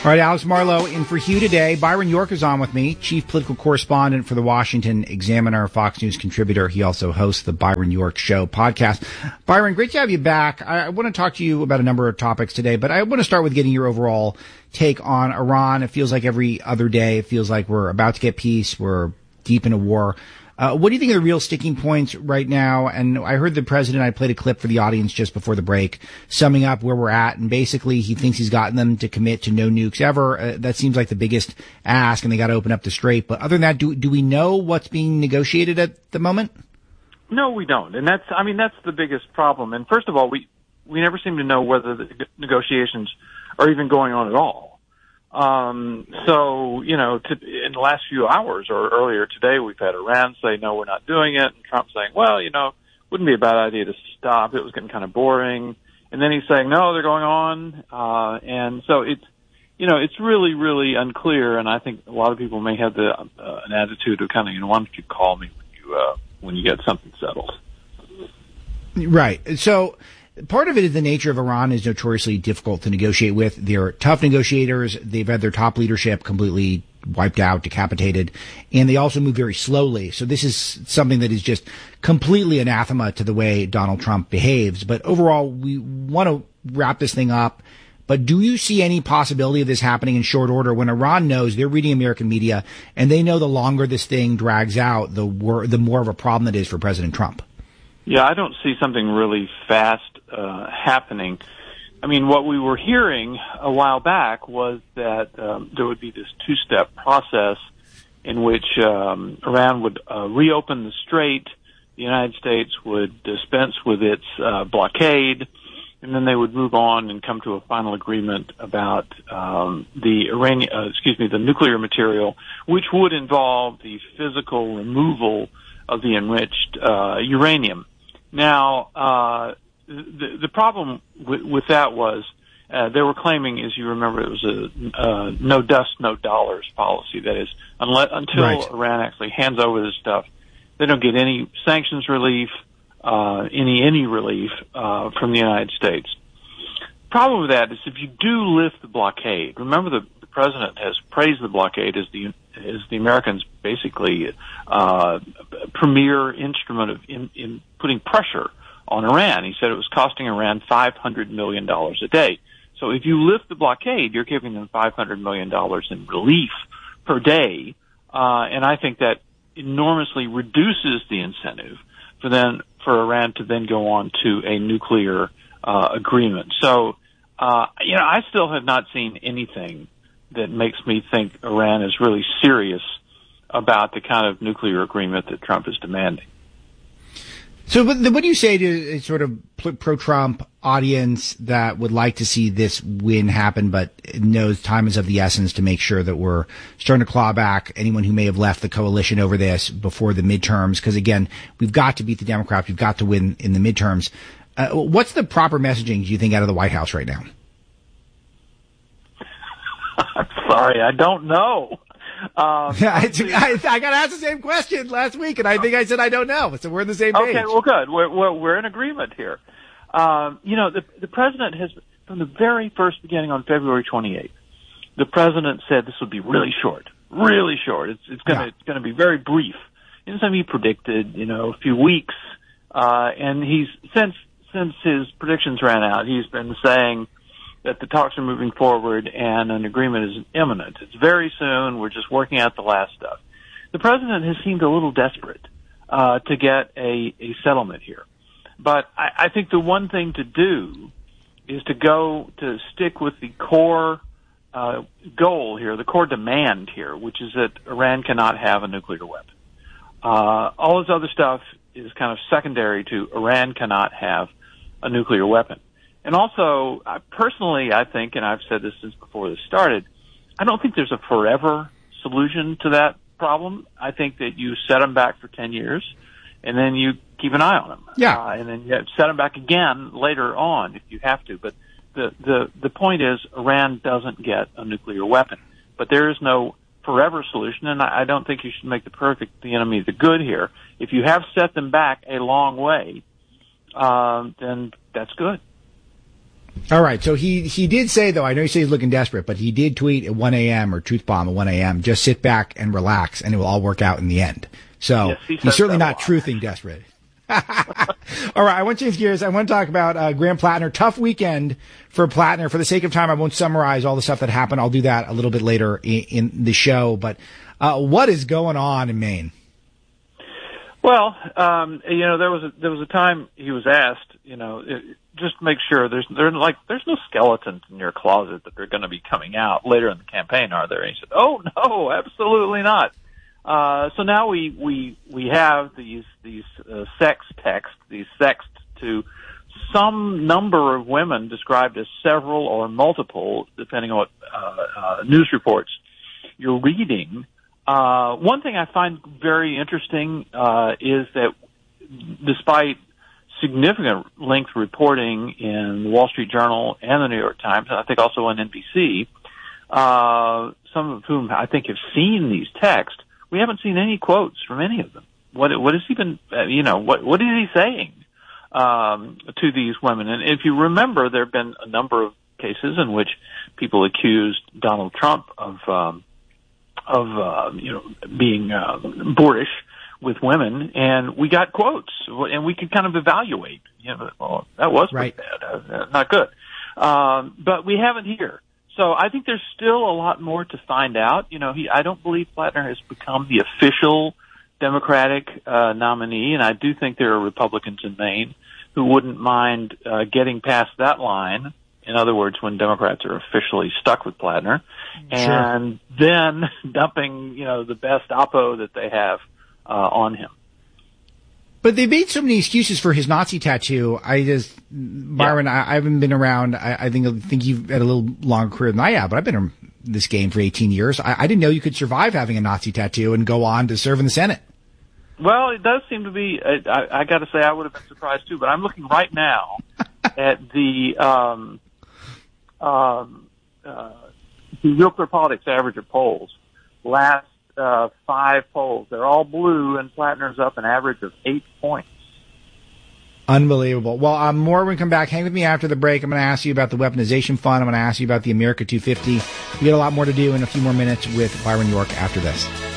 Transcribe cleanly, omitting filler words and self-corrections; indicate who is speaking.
Speaker 1: All right, Alex Marlow in for Hugh today. Byron York is on with me, chief political correspondent for the Washington Examiner, Fox News contributor. He also hosts the Byron York Show podcast. Byron, great to have you back. I want to talk to you about a number of topics today, but I want to start with getting your overall take on Iran. It feels like every other day, it feels like we're about to get peace. We're deep in a war. What do you think are the real sticking points right now? And I heard the president, I played a clip for the audience just before the break, summing up where we're at. And basically, he thinks he's gotten them to commit to no nukes ever. That seems like the biggest ask, and they got to open up the strait. But other than that, do we know what's being negotiated at the moment?
Speaker 2: No, we don't. And that's the biggest problem. And first of all, we never seem to know whether the negotiations are even going on at all. So, in the last few hours or earlier today, we've had Iran say, no, we're not doing it. And Trump saying, well, wouldn't be a bad idea to stop. It was getting kind of boring. And then he's saying, no, they're going on. And so it's really, really unclear. And I think a lot of people may have an attitude of kind of, why don't you call me when you get something settled?
Speaker 1: Right. So, part of it is the nature of Iran is notoriously difficult to negotiate with. They're tough negotiators. They've had their top leadership completely wiped out, decapitated, and they also move very slowly. So this is something that is just completely anathema to the way Donald Trump behaves. But overall, we want to wrap this thing up. But do you see any possibility of this happening in short order when Iran knows they're reading American media and they know the longer this thing drags out, the more of a problem it is for President Trump?
Speaker 2: Yeah, I don't see something really fast happening. I mean, what we were hearing a while back was that there would be this two-step process in which Iran would reopen the strait, the United States would dispense with its blockade, and then they would move on and come to a final agreement about the nuclear material, which would involve the physical removal of the enriched uranium. Now, the problem with that was they were claiming, as you remember, it was a no dust, no dollars policy. That is, until
Speaker 1: right.
Speaker 2: Iran actually hands over this stuff, they don't get any sanctions relief, any relief from the United States. Problem with that is if you do lift the blockade, remember the president has praised the blockade as the Americans' basically premier instrument in putting pressure on Iran. He said it was costing Iran $500 million a day. So if you lift the blockade, you're giving them $500 million in relief per day, and I think that enormously reduces the incentive for Iran to then go on to a nuclear agreement. So, I still have not seen anything that makes me think Iran is really serious about the kind of nuclear agreement that Trump is demanding.
Speaker 1: So what do you say to a sort of pro-Trump audience that would like to see this win happen, but knows time is of the essence to make sure that we're starting to claw back anyone who may have left the coalition over this before the midterms? Because, again, we've got to beat the Democrats. We've got to win in the midterms. What's the proper messaging, do you think, out of the White House right now?
Speaker 2: I'm sorry, I don't know.
Speaker 1: I got asked the same question last week, and I think I said I don't know. So we're on the same page.
Speaker 2: Okay, well, good. We're in agreement here. The president has, from the very first beginning on February 28th, the president said this would be really short. It's going to be very brief. And so he predicted, a few weeks, and he's since his predictions ran out, he's been saying that the talks are moving forward and an agreement is imminent. It's very soon. We're just working out the last stuff. The president has seemed a little desperate to get a settlement here. But I think the one thing to do is to stick with the core goal here, the core demand here, which is that Iran cannot have a nuclear weapon. All this other stuff is kind of secondary to Iran cannot have a nuclear weapon. And also, personally, I think, and I've said this since before this started, I don't think there's a forever solution to that problem. I think that you set them back for 10 years, and then you keep an eye on them.
Speaker 1: Yeah.
Speaker 2: And then you set them back again later on if you have to. But the point is, Iran doesn't get a nuclear weapon. But there is no forever solution, and I don't think you should make the enemy of the good here. If you have set them back a long way, then that's good.
Speaker 1: All right. So he did say, though, I know he said he's looking desperate, but he did tweet at 1 a.m. or truth bomb at 1 a.m. Just sit back and relax, and it will all work out in the end. So
Speaker 2: yes,
Speaker 1: he's certainly not truthing desperate. All right. I want to change gears. I want to talk about Graham Plattner. Tough weekend for Plattner. For the sake of time, I won't summarize all the stuff that happened. I'll do that a little bit later in the show. But what is going on in Maine?
Speaker 2: Well, there was a time he was asked, just make sure there's no skeletons in your closet that are going to be coming out later in the campaign, are there? And he said, "Oh no, absolutely not." So now we have these sex texts, these sexts to some number of women described as several or multiple, depending on what news reports you're reading. One thing I find very interesting is that despite significant length reporting in the Wall Street Journal and the New York Times, and I think also on NBC, some of whom I think have seen these texts, we haven't seen any quotes from any of them. What is he been, what is he saying to these women? And if you remember, there have been a number of cases in which people accused Donald Trump of being boorish with women, and we got quotes, and we could kind of evaluate. Well, that was pretty bad, not good, but we haven't here. So I think there's still a lot more to find out. I don't believe Plattner has become the official Democratic nominee, and I do think there are Republicans in Maine who wouldn't mind getting past that line. In other words, when Democrats are officially stuck with Plattner, and then dumping, the best oppo that they have on him.
Speaker 1: But they made so many excuses for his Nazi tattoo. Byron, I haven't been around. I think you've had a little longer career than I have, but I've been in this game for 18 years. I didn't know you could survive having a Nazi tattoo and go on to serve in the Senate. Well,
Speaker 2: it does seem to be. I got to say, I would have been surprised too. But I'm looking right now at the Real Clear Politics average of polls. Last 5 polls, they're all blue, and Plattner's up an average of 8 points.
Speaker 1: Unbelievable. Well, more when we come back. Hang with me after the break. I'm going to ask you about the weaponization fund. I'm going to ask you about the America 250. We got a lot more to do in a few more minutes with Byron York after this.